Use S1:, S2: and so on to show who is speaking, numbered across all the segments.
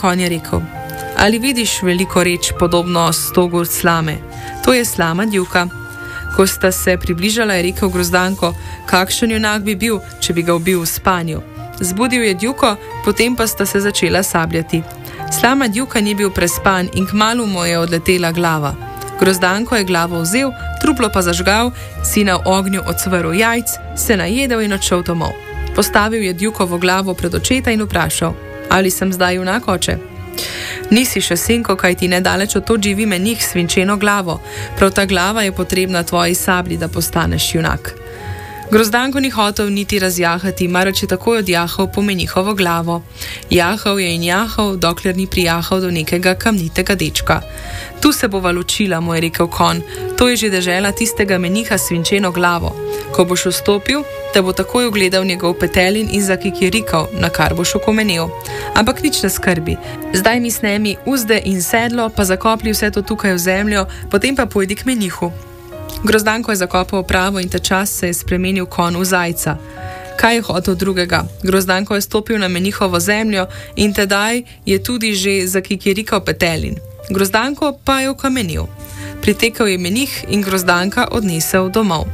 S1: konj je rekel: Ali vidiš veliko reč podobno 100 gurc slame? To je slama Djuka. Ko sta se približala, je rekel Grozdanko: Kakšen junak bi bil, če bi ga ubil v spanju? Zbudil je Djuko, potem pa sta se začela sabljati. Slama Djuka ni bil prespan in kmalu mu je odletela glava. Grozdanko je glavo vzel, truplo pa zažgal, si na ognju ocvrl jajc, se najedel in odšel domov. Postavil je Djukovo glavo pred očeta in vprašal: Ali sem zdaj junak, oče? Nisi še, sinko, kaj ti nedaleč od tod živi menih s svinčeno glavo. Prav ta glava je potrebna tvoji sablji, da postaneš junak. Grozdanko ni hotel niti razjahati, marveč je takoj odjahal po menihovo glavo. Jahal je in jahal, dokler ni prijahal do nekega kamnitega dečka. Tu se bova ločila, mu je rekel konj, to je že dežela tistega meniha s svinčeno glavo. Ko boš vstopil, te bo takoj ugledal njegov petelin in zakikirikal, na kar boš okomenel. Ampak nič ne skrbi, zdaj mi snemi uzde in sedlo, pa zakoplji vse to tukaj v zemljo, potem pa pojdi k menihu. Grozdanko je zakopal opravo in ta čas se je spremenil konj v zajca. Kaj je hotel drugega? Grozdanko je stopil na menihovo zemljo in tedaj je tudi že zakikirikal petelin. Grozdanko pa je okamenil. Pritekel je menih in Grozdanka odnesel domov.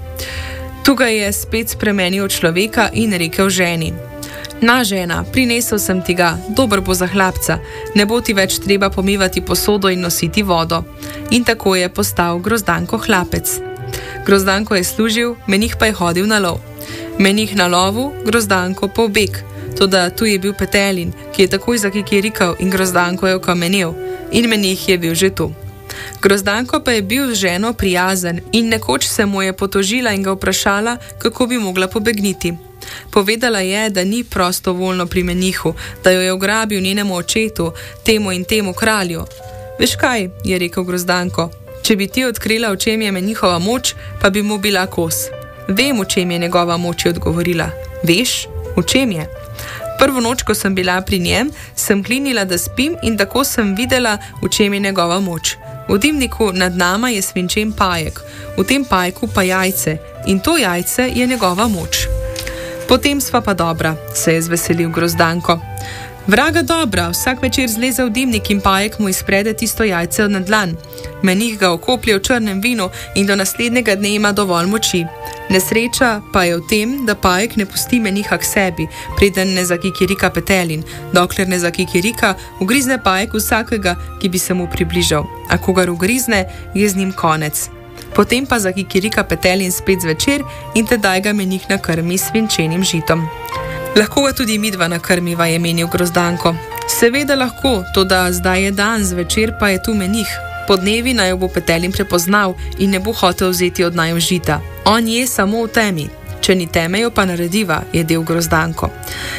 S1: Tu ga je spet spremenil človeka in rekel ženi: Na, žena, prinesel sem ti ga, dober bo za hlapca, ne bo ti več treba pomivati posodo in nositi vodo. In tako je postal Grozdanko hlapec. Grozdanko je služil, menih pa je hodil na lov. Menih na lovu, Grozdanko pa v beg. Toda tu je bil petelin, ki je takoj zakikirikal in Grozdanko je okamenil. In menih je bil že tu. Grozdanko pa je bil z ženo prijazen in nekoč se mu je potožila in ga vprašala, kako bi mogla pobegniti. Povedala je, da ni prostovoljno pri menihu, da jo je ugrabil njenemu očetu, temu in temu kralju. Veš kaj, je rekel Grozdanko, če bi ti odkrila, v čem je menihova moč, pa bi mu bila kos. Vem, v čem je njegova moč, je odgovorila. Veš, v čem je? Prvo noč, ko sem bila pri njem, sem klinila, da spim in tako sem videla, v čem je njegova moč. V dimniku nad nama je svinčen pajek, v tem pajku pa jajce in to jajce je njegova moč. Potem sva pa dobra, se je zveselil Grozdanko. Vraga dobra, vsak večer zleze v dimnik in pajek mu izprede tisto jajce na dlan. Menih ga okoplje v črnem vinu in do naslednjega dne ima dovolj moči. Nesreča pa je v tem, da pajek ne pusti meniha k sebi, preden ne zakikirika petelin. Dokler ne zakikirika, ugrizne pajek vsakega, ki bi se mu približal. A kogar ugrizne, je z njim konec. Potem pa zakikirika petelin spet zvečer in tedaj ga menih nakrmi s svinčenim žitom. Lahko ga tudi midva nakrmiva, je menil Grozdanko. Seveda lahko, toda zdaj je dan, zvečer pa je tu menih. Podnevi naj bo petelin prepoznal in ne bo hotel vzeti od naju žita. On je samo v temi. Če ni teme, jo pa narediva, je del Grozdanko.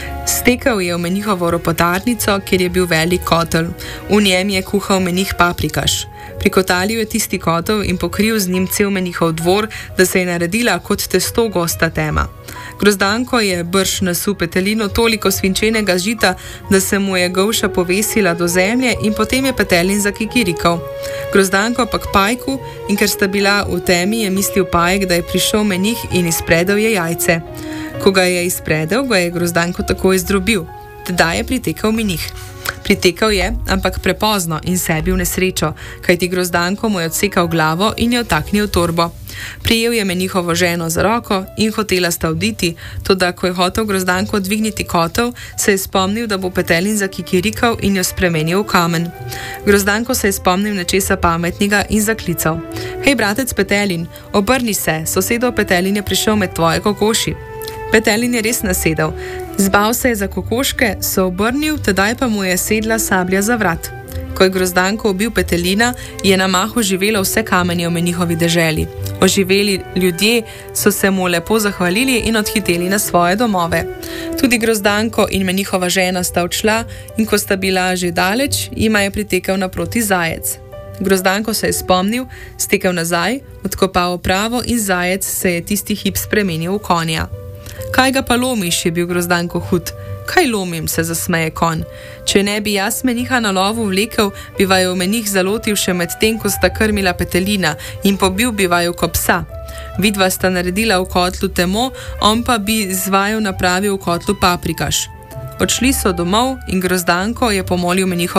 S1: Stekel je v menihovo ropotarnico, kjer je bil velik kotel. V njem je kuhal menih paprikaš. Prikotalil je tisti kotel in pokril z njim cel menihov dvor, da se je naredila kot testo gosta tema. Grozdanko je brž nasul petelinu toliko svinčenega žita, da se mu je golša povesila do zemlje in potem je petelin zakikirikal. Grozdanko pa k pajku in ker sta bila v temi, je mislil pajek, da je prišel menih in izpredel je jajce. Ko ga je izpredel, ga je Grozdanko takoj zdrobil. Tedaj je pritekel menih. Pritekel je, ampak prepozno in sebi v nesrečo, kajti Grozdanko mu je odsekal glavo in jo taknil v torbo. Prijel je menihovo ženo za roko in hotela sta oditi, toda ko je hotel Grozdanko dvigniti kotel, se je spomnil, da bo petelin zakikirikal in jo spremenil v kamen. Grozdanko se je spomnil nečesa pametnega in zaklical. Hej, bratec Petelin, obrni se, sosedov Petelin je prišel med tvoje kokoši. Petelin je res nasedel. Zbal se je za kokoške, se obrnil, tedaj pa mu je sedla sablja za vrat. Ko je Grozdanko ubil Petelina, je na mahu živelo vse kamenje v menihovi deželi. Oživeli ljudje so se mu lepo zahvalili in odhiteli na svoje domove. Tudi Grozdanko in menihova žena sta odšla in ko sta bila že daleč, jima je pritekel naproti zajec. Grozdanko se je spomnil, stekel nazaj, odkopal opravo in zajec se je tisti hip spremenil v konja. Kaj ga pa lomiš, je bil Grozdanko hud. Kaj lomim, se zasmeje konj. Če ne bi jaz meniha na lovu vlekel, bi vaju menih zalotil še med tem, ko sta krmila Petelina in pobil bi vaju ko psa. Vidva sta naredila v kotlu temo, on pa bi z vaju napravil v kotlu paprikaš. Odšli so domov in Grozdanko je pomolil meniho